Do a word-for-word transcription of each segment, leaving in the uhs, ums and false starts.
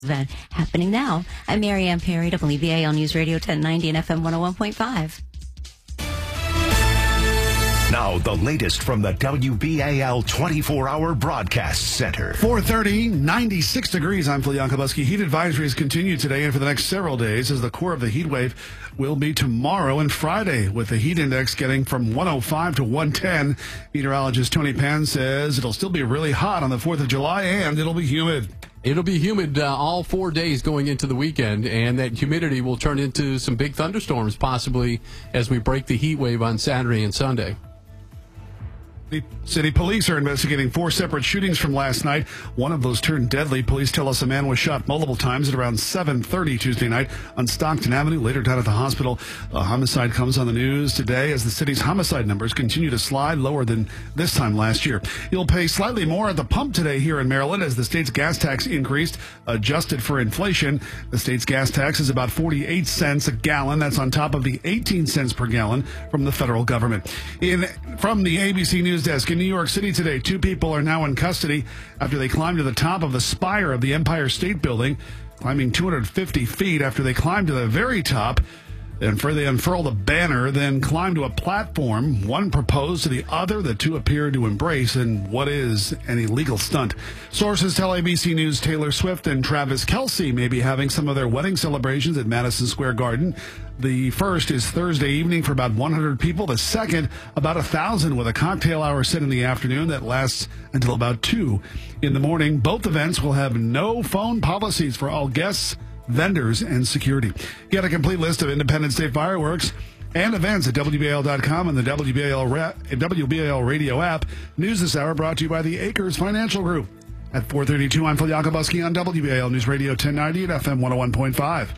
event happening now. I'm Mary Ann Perry, W B A L News Radio ten ninety and F M one oh one point five. Now, the latest from the W B A L twenty-four hour Broadcast Center. four thirty, ninety-six degrees. I'm Phil Yankobuski. Heat advisories continue today and for the next several days as the core of the heat wave will be tomorrow and Friday, with the heat index getting from one oh five to one ten. Meteorologist Tony Pan says it'll still be really hot on the fourth of July and it'll be humid. It'll be humid uh, all four days going into the weekend, and that humidity will turn into some big thunderstorms possibly as we break the heat wave on Saturday and Sunday. The city police are investigating four separate shootings from last night. One of those turned deadly. Police tell us a man was shot multiple times at around seven thirty Tuesday night on Stockton Avenue, later died at the hospital. A homicide comes on the news today as the city's homicide numbers continue to slide lower than this time last year. You'll pay slightly more at the pump today here in Maryland as the state's gas tax increased, adjusted for inflation. The state's gas tax is about forty-eight cents a gallon. That's on top of the eighteen cents per gallon from the federal government. In From the A B C News desk in New York City today, two people are now in custody after they climbed to the top of the spire of the Empire State Building, climbing two hundred fifty feet after they climbed to the very top. And for they unfurled a banner, then climbed to a platform. One proposed to the other. The two appeared to embrace in what is an illegal stunt. Sources tell A B C News Taylor Swift and Travis Kelce may be having some of their wedding celebrations at Madison Square Garden. The first is Thursday evening for about one hundred people. The second, about one thousand, with a cocktail hour set in the afternoon that lasts until about two in the morning. Both events will have no phone policies for all guests, vendors, and security. Get a complete list of Independence Day fireworks and events at W B A L dot com and the W B A L, ra- W B A L radio app. News this hour brought to you by the Acres Financial Group. At four thirty-two, I'm Phil Yankobuski on W B A L News Radio ten ninety and F M one oh one point five.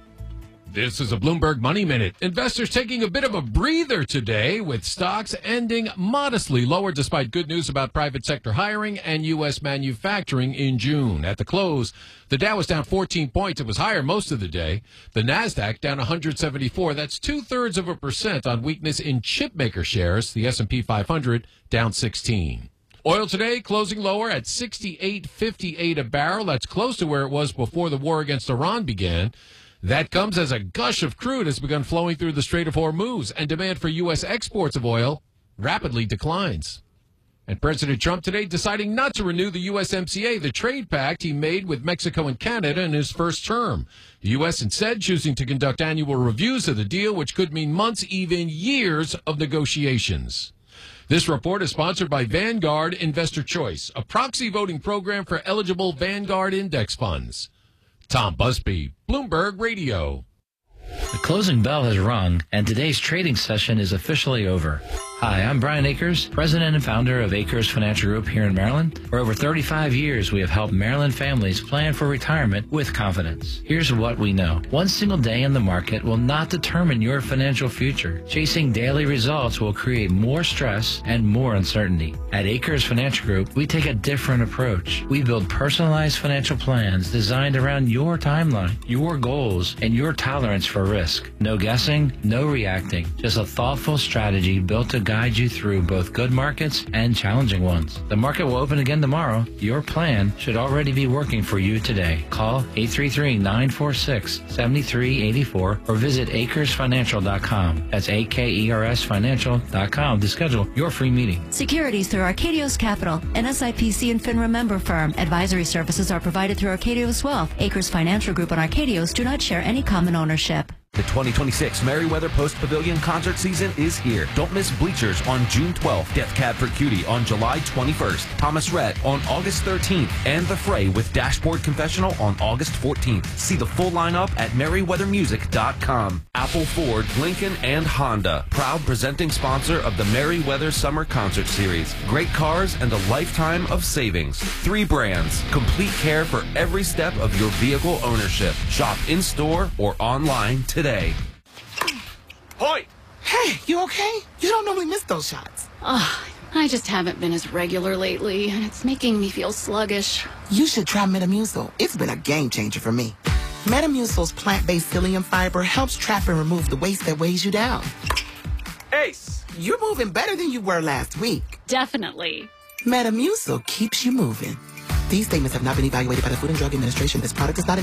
This is a Bloomberg Money Minute. Investors taking a bit of a breather today, with stocks ending modestly lower despite good news about private sector hiring and U S manufacturing in June. At the close, the Dow was down fourteen points. It was higher most of the day. The NASDAQ down one hundred seventy-four. That's two-thirds of a percent on weakness in chipmaker shares. The S and P five hundred down sixteen. Oil today closing lower at sixty-eight fifty-eight a barrel. That's close to where it was before the war against Iran began. That comes as a gush of crude has begun flowing through the Strait of Hormuz, and demand for U S exports of oil rapidly declines. And President Trump today deciding not to renew the U S M C A, the trade pact he made with Mexico and Canada in his first term. The U S instead choosing to conduct annual reviews of the deal, which could mean months, even years of negotiations. This report is sponsored by Vanguard Investor Choice, a proxy voting program for eligible Vanguard index funds. Tom Busby, Bloomberg Radio. The closing bell has rung, and today's trading session is officially over. Hi, I'm Brian Akers, president and founder of Akers Financial Group here in Maryland. For over thirty-five years, we have helped Maryland families plan for retirement with confidence. Here's what we know. One single day in the market will not determine your financial future. Chasing daily results will create more stress and more uncertainty. At Akers Financial Group, we take a different approach. We build personalized financial plans designed around your timeline, your goals, and your tolerance for risk. No guessing, no reacting, just a thoughtful strategy built to guide you through both good markets and challenging ones. The market will open again tomorrow. Your plan should already be working for you today. Call eight three three, nine four six, seven three eight four or visit acres financial dot com. That's A K E R S financial dot com to schedule your free meeting. Securities through Arcadios Capital, an S I P C and FINRA member firm. Advisory services are provided through Arcadios Wealth. Acres Financial Group and Arcadios do not share any common ownership. The twenty twenty-six Merriweather Post Pavilion concert season is here. Don't miss Bleachers on June twelfth, Death Cab for Cutie on July twenty-first, Thomas Rhett on August thirteenth, and The Fray with Dashboard Confessional on August fourteenth. See the full lineup at merriweather music dot com. Apple, Ford, Lincoln, and Honda, proud presenting sponsor of the Merriweather Summer Concert Series. Great cars and a lifetime of savings. Three brands, complete care for every step of your vehicle ownership. Shop in-store or online today. Today. Hoy! Hey, you okay? You don't normally miss those shots. Oh, I just haven't been as regular lately, and it's making me feel sluggish. You should try Metamucil. It's been a game changer for me. Metamucil's plant-based psyllium fiber helps trap and remove the waste that weighs you down. Ace, you're moving better than you were last week. Definitely. Metamucil keeps you moving. These statements have not been evaluated by the Food and Drug Administration. This product is not